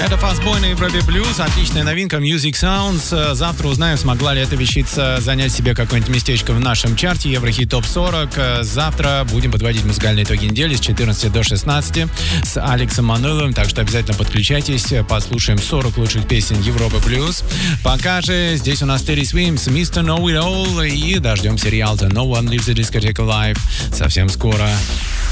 Это Fastboy на Европе Плюс. Отличная новинка Music Sounds. Завтра узнаем, смогла ли эта вещица занять себе какое-нибудь местечко в нашем чарте Еврохит Топ 40. Завтра будем подводить музыкальные итоги недели с 14 до 16 с Алексом Мануиловым. Так что обязательно подключайтесь. Послушаем 40 лучших песен Европы Плюс. Пока же здесь у нас Teddy Swims, Mr. Know It All. И дождем сериал No One Lives a Discotheque Live совсем скоро.